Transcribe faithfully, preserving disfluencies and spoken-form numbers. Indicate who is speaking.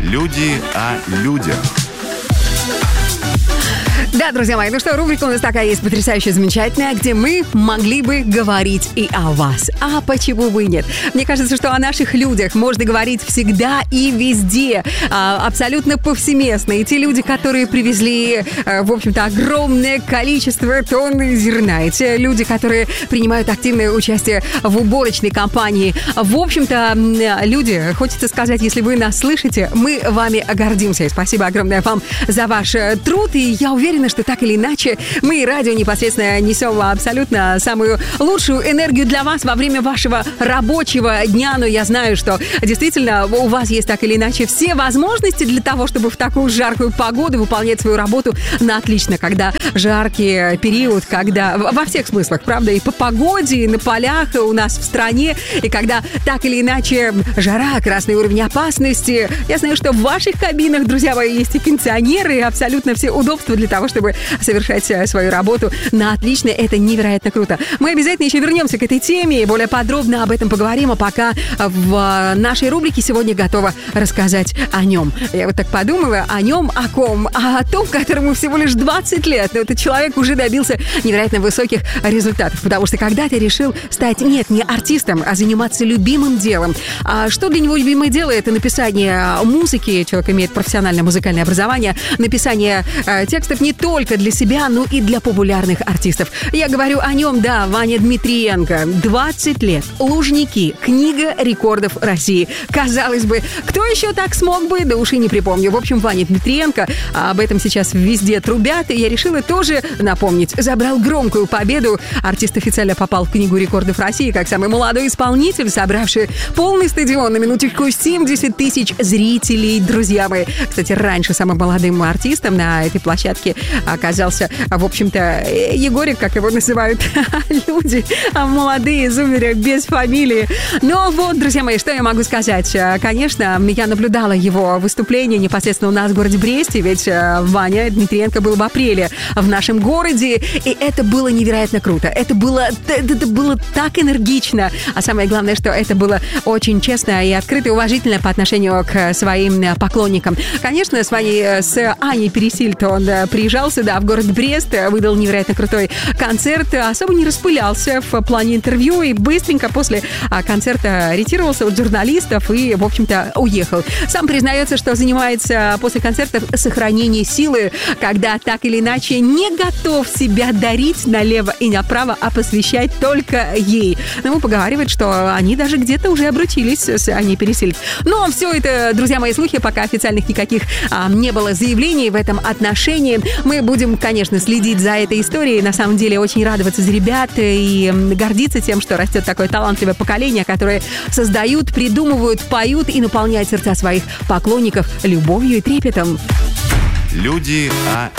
Speaker 1: Люди о людях.
Speaker 2: Да, друзья мои, ну что, рубрика у нас такая есть потрясающая, замечательная, где мы могли бы говорить и о вас. А почему бы и нет? Мне кажется, что о наших людях можно говорить всегда и везде, а, абсолютно повсеместно. И те люди, которые привезли, а, в общем-то, огромное количество тонн зерна, и те люди, которые принимают активное участие в уборочной кампании. В общем-то, люди, хочется сказать, если вы нас слышите, мы вами гордимся. И спасибо огромное вам за ваш труд, и я уверена, что так или иначе мы и радио непосредственно несем абсолютно самую лучшую энергию для вас во время вашего рабочего дня. Но я знаю, что действительно у вас есть так или иначе все возможности для того, чтобы в такую жаркую погоду выполнять свою работу на отлично, когда жаркий период, когда во всех смыслах, правда, и по погоде, и на полях у нас в стране, и когда так или иначе жара, красный уровень опасности. Я знаю, что в ваших кабинах, друзья мои, есть и кондиционеры, и абсолютно все удобства для того, чтобы совершать свою работу на отлично. Это невероятно круто. Мы обязательно еще вернемся к этой теме и более подробно об этом поговорим, а пока в нашей рубрике сегодня готова рассказать о нем. Я вот так подумала, о нем, о ком? А о том, которому всего лишь двадцать лет. Но этот человек уже добился невероятно высоких результатов, потому что когда-то решил стать, нет, не артистом, а заниматься любимым делом. А что для него любимое дело? Это написание музыки. Человек имеет профессиональное музыкальное образование, написание э, текстов не только для себя, но и для популярных артистов. Я говорю о нем, да, Ваня Дмитриенко. двадцать лет. Лужники. Книга рекордов России. Казалось бы, кто еще так смог бы? Да уж и не припомню. В общем, Ваня Дмитриенко, об этом сейчас везде трубят, и я решила тоже напомнить. Забрал громкую победу. Артист официально попал в Книгу рекордов России как самый молодой исполнитель, собравший полный стадион, на минуточку семьдесят тысяч зрителей, друзья мои. Кстати, раньше самым молодым артистом на этой площадке оказался, в общем-то, Егорик, как его называют люди, молодые зумеры без фамилии. Но вот, друзья мои, что я могу сказать? Конечно, я наблюдала его выступление непосредственно у нас в городе Бресте, ведь Ваня Дмитриенко был в апреле в нашем городе, и это было невероятно круто. Это было, это было так энергично, а самое главное, что это было очень честно и открыто, и уважительно по отношению к своим поклонникам. Конечно, с Ваней, с Аней Пересильд он приезжал сюда, в город Брест, выдал невероятно крутой концерт, особо не распылялся в плане интервью и быстренько после концерта ретировался от журналистов и, в общем-то, уехал. Сам признается, что занимается после концертов сохранением силы, когда так или иначе не готов себя дарить налево и направо, а посвящать только ей. Но ему поговаривают, что они даже где-то уже обручились с Аней Пересильд. Но все это, друзья мои, слухи, пока официальных никаких а, не было заявлений в этом отношении. Мы будем, конечно, следить за этой историей. На самом деле, очень радоваться за ребят и гордиться тем, что растет такое талантливое поколение, которое создают, придумывают, поют и наполняют сердца своих поклонников любовью и трепетом.
Speaker 1: Люди о